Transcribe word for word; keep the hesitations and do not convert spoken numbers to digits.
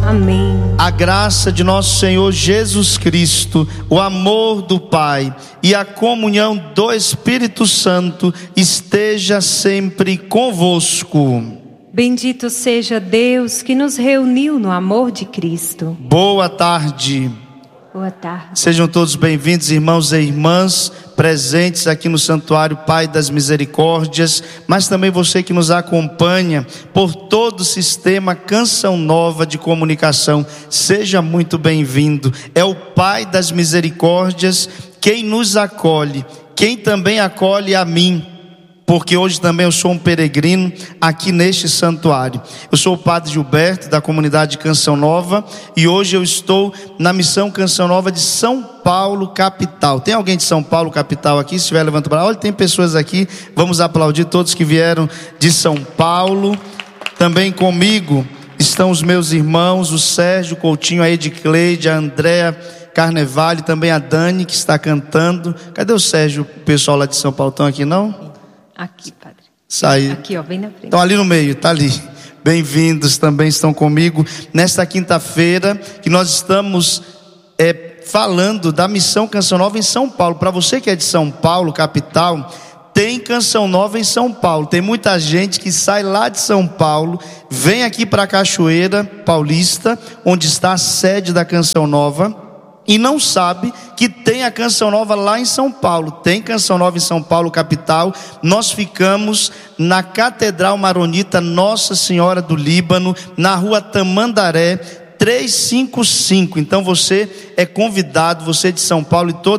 Amém. A graça de nosso Senhor Jesus Cristo, o amor do Pai e a comunhão do Espírito Santo esteja sempre convosco. Bendito seja Deus que nos reuniu no amor de Cristo. Boa tarde. Boa tarde. Sejam todos bem-vindos, irmãos e irmãs, presentes aqui no Santuário Pai das Misericórdias, mas também você que nos acompanha por todo o sistema Canção Nova de comunicação. Seja muito bem-vindo. É o Pai das Misericórdias quem nos acolhe, quem também acolhe a mim, porque hoje também eu sou um peregrino aqui neste santuário. Eu sou o Padre Gilberto, da comunidade Canção Nova, e hoje eu estou na missão Canção Nova de São Paulo, capital. Tem alguém de São Paulo, capital aqui? Se tiver, levanta para lá. Olha, tem pessoas aqui. Vamos aplaudir todos que vieram de São Paulo. Também comigo estão os meus irmãos, o Sérgio Coutinho, a Edicleide, a Andréa Carnevale, também a Dani, que está cantando. Cadê o Sérgio? O pessoal lá de São Paulo estão aqui, não? Aqui, Padre. Sai. Aqui, ó, bem na frente. Estão ali no meio, tá ali. Bem-vindos, também estão comigo nesta quinta-feira que nós estamos é, falando da missão Canção Nova em São Paulo. Para você que é de São Paulo, capital, tem Canção Nova em São Paulo. Tem muita gente que sai lá de São Paulo, vem aqui para a Cachoeira Paulista, onde está a sede da Canção Nova, e não sabe que tem a Canção Nova lá em São Paulo. Tem Canção Nova em São Paulo, capital. Nós ficamos na Catedral Maronita Nossa Senhora do Líbano, na rua Tamandaré trezentos e cinquenta e cinco. Então você é convidado, você de São Paulo e todo